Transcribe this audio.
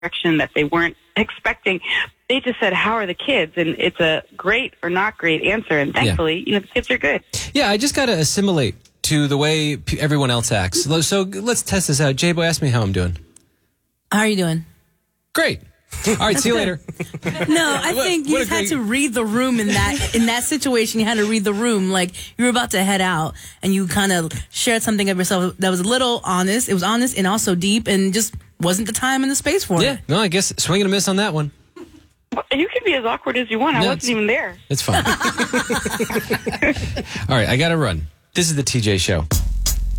direction that they weren't expecting. They just said, how are the kids? And it's a great or not great answer. And thankfully, the kids are good. Yeah, I just got to assimilate to the way everyone else acts. So let's test this out. J-Boy, ask me how I'm doing. How are you doing? Great. All right, see you later. No, I think you had to read the room in that situation. You had to read the room. Like, you were about to head out, and you kind of shared something of yourself that was a little honest. It was honest and also deep, and just wasn't the time and the space for it. Yeah, no, I guess swing and a miss on that one. Well, you can be as awkward as you want. I wasn't even there. It's fine. All right, I got to run. This is the TJ Show.